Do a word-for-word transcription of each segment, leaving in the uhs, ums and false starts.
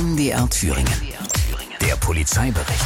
M D R Thüringen. Der Polizeibericht.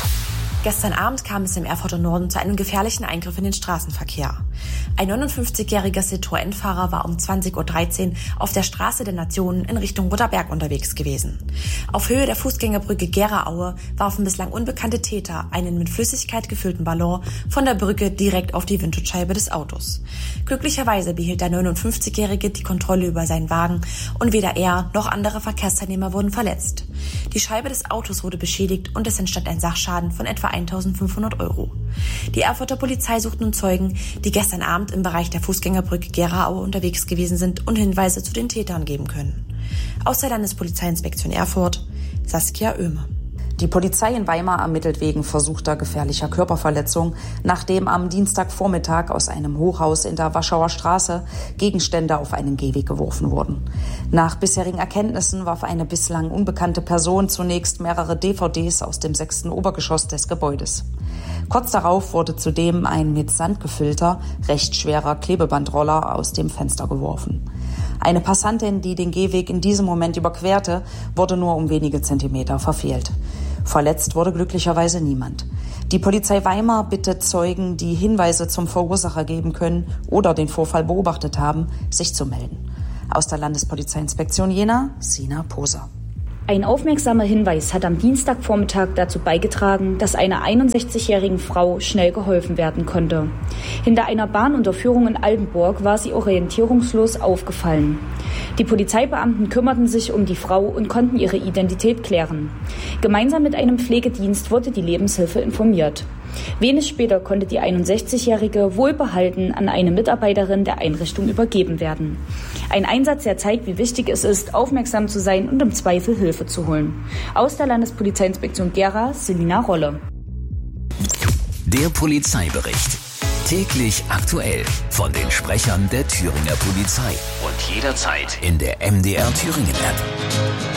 Gestern Abend kam es im Erfurter Norden zu einem gefährlichen Eingriff in den Straßenverkehr. Ein neunundfünfzigjähriger Citroën-Fahrer war um zwanzig Uhr dreizehn auf der Straße der Nationen in Richtung Rotterberg unterwegs gewesen. Auf Höhe der Fußgängerbrücke Gera-Aue warfen bislang unbekannte Täter einen mit Flüssigkeit gefüllten Ballon von der Brücke direkt auf die Windschutzscheibe des Autos. Glücklicherweise behielt der neunundfünfzigjährige die Kontrolle über seinen Wagen und weder er noch andere Verkehrsteilnehmer wurden verletzt. Die Scheibe des Autos wurde beschädigt und es entstand ein Sachschaden von etwa eintausendfünfhundert Euro. Die Erfurter Polizei sucht nun Zeugen, die gestern Abend im Bereich der Fußgängerbrücke Gera-Aue unterwegs gewesen sind und Hinweise zu den Tätern geben können. Aus der Landespolizeiinspektion Erfurt, Saskia Oehme. Die Polizei in Weimar ermittelt wegen versuchter gefährlicher Körperverletzung, nachdem am Dienstagvormittag aus einem Hochhaus in der Warschauer Straße Gegenstände auf einen Gehweg geworfen wurden. Nach bisherigen Erkenntnissen warf eine bislang unbekannte Person zunächst mehrere D V Ds aus dem sechsten Obergeschoss des Gebäudes. Kurz darauf wurde zudem ein mit Sand gefüllter, recht schwerer Klebebandroller aus dem Fenster geworfen. Eine Passantin, die den Gehweg in diesem Moment überquerte, wurde nur um wenige Zentimeter verfehlt. Verletzt wurde glücklicherweise niemand. Die Polizei Weimar bittet Zeugen, die Hinweise zum Verursacher geben können oder den Vorfall beobachtet haben, sich zu melden. Aus der Landespolizeiinspektion Jena, Sina Poser. Ein aufmerksamer Hinweis hat am Dienstagvormittag dazu beigetragen, dass einer einundsechzigjährigen Frau schnell geholfen werden konnte. Hinter einer Bahnunterführung in Altenburg war sie orientierungslos aufgefallen. Die Polizeibeamten kümmerten sich um die Frau und konnten ihre Identität klären. Gemeinsam mit einem Pflegedienst wurde die Lebenshilfe informiert. Wenig später konnte die einundsechzigjährige wohlbehalten an eine Mitarbeiterin der Einrichtung übergeben werden. Ein Einsatz, der zeigt, wie wichtig es ist, aufmerksam zu sein und im Zweifel Hilfe zu holen. Aus der Landespolizeiinspektion Gera, Selina Rolle. Der Polizeibericht. Täglich aktuell von den Sprechern der Thüringer Polizei und jederzeit in der M D R Thüringen App.